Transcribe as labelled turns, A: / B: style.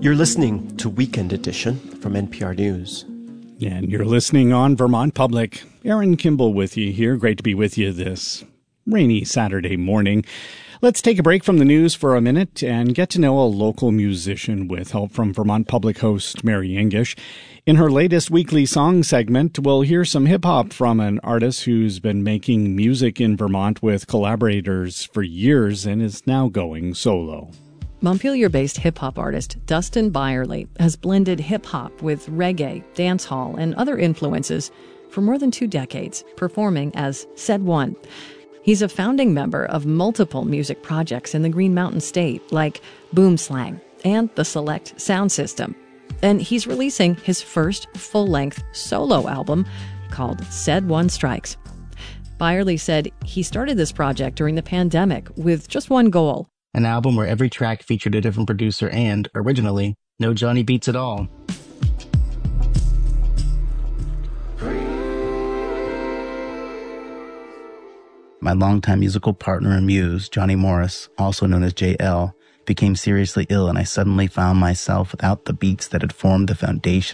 A: You're listening to Weekend Edition from NPR News.
B: And you're listening on Vermont Public. Aaron Kimball with you here. Great to be with you this rainy Saturday morning. Let's take a break from the news for a minute and get to know a local musician with help from Vermont Public host Mary English. In her latest weekly song segment, we'll hear some hip-hop from an artist who's been making music in Vermont with collaborators for years and is now going solo.
C: Montpelier-based hip-hop artist Dustin Byerly has blended hip-hop with reggae, dancehall, and other influences for more than 2 decades, performing as Said One. He's a founding member of multiple music projects in the Green Mountain State, like Boom Slang and the Select Sound System. And he's releasing his first full-length solo album called Said One Strikes. Byerly said he started this project during the pandemic with just one goal:
D: an album where every track featured a different producer and, originally, no Johnny beats at all. My longtime musical partner and muse, Johnny Morris, also known as JL, became seriously ill, and I suddenly found myself without the beats that had formed the foundation